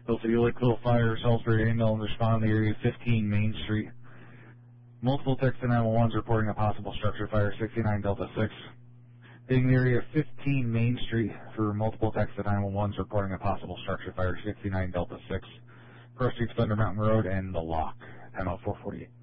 Hill City Lakeville Fire, Salisbury ambulance respond to the area 15 Main Street. Multiple texts to 911 reporting a possible structure fire 69 Delta 6. Being the area 15 Main Street for multiple texts to 911 reporting a possible structure fire 69 Delta 6. Cross Street, Thunder Mountain Road, and The Lock. Time out 448.